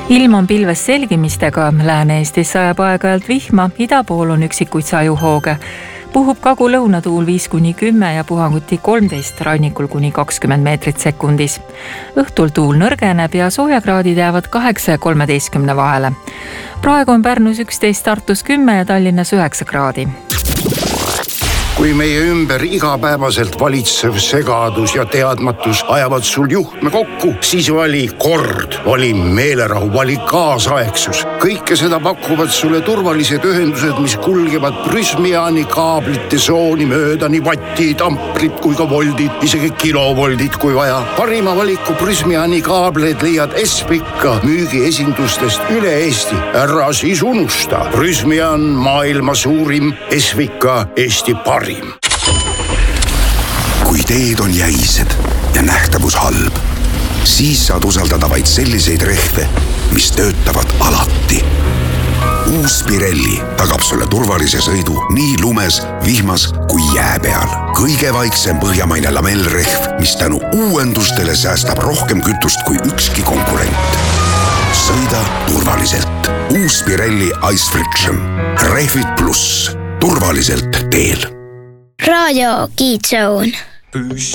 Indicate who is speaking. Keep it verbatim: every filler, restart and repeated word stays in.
Speaker 1: Ilm on pilves selgimistega, Lääne-Eestis sajab aeg-ajalt vihma, ida pool on üksikuid sajuhooge. Puhub kagu-lõunatuul viis kuni kümme ja puhanguti kolmteist, rannikul kuni kakskümmend meetrit sekundis. Õhtul tuul nõrgeneb ja soojakraadid jäävad kaheksa ja kolmeteistkümne vahele. Praegu on Pärnus üksteist, Tartus kümme ja Tallinnas üheksa kraadi.
Speaker 2: Kui meie ümber igapäevaselt valitsev segadus ja teadmatus ajavad sul juhtme kokku, siis vali kord, vali meelerahu, vali kaasaegsus. Kõike seda pakuvad sulle turvalised ühendused, mis kulgevad Prysmiani kaablite sooni mööda, nii vattid, amprid kui ka voldid, isegi kilovoldid kui vaja. Parima valiku Prysmiani kaableid leiad Espika müügiesindustest üle Eesti. Ära siis unusta. Prysmian maailma suurim, Espika Eesti parim.
Speaker 3: Kui teed on jäised ja nähtavus halb, siis saad usaldada vaid selliseid rehve, mis töötavad alati. Uus Pirelli tagab sulle turvalise sõidu nii lumes, vihmas kui jää peal. Kõige vaiksem põhjamaine lamellrehv, mis tänu uuendustele säästab rohkem kütust kui ükski konkurent. Sõida turvaliselt. Uus Pirelli Ice Friction. Rehvid pluss. Turvaliselt teel.
Speaker 4: Radio Kids Zone.